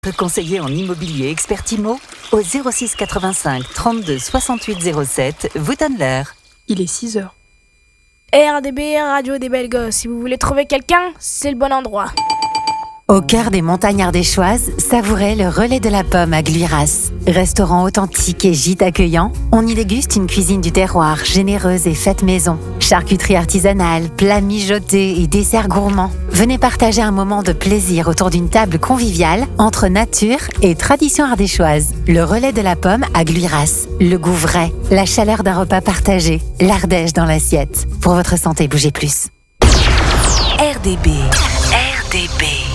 Conseiller en immobilier expert IMO au 06 85 32 68 07 vous donne l'heure. Il est 6h. RDB, Radio des Belles Gosses. Si vous voulez trouver quelqu'un, c'est le bon endroit. Au cœur des montagnes ardéchoises, savourez le Relais de la Pomme à Gluiras. Restaurant authentique et gîte accueillant, on y déguste une cuisine du terroir généreuse et faite maison. Charcuterie artisanale, plats mijotés et desserts gourmands. Venez partager un moment de plaisir autour d'une table conviviale entre nature et tradition ardéchoise. Le Relais de la Pomme à Gluiras. Le goût vrai, la chaleur d'un repas partagé, l'Ardèche dans l'assiette. Pour votre santé, bougez plus. RDB.